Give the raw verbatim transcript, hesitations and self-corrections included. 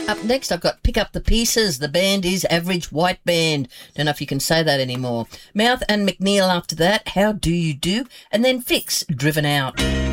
Up next, I've got Pick Up the Pieces. The band is Average White Band. Don't know if you can say that anymore. Mouth and McNeil after that, How Do You Do? And then Fix, Driven Out.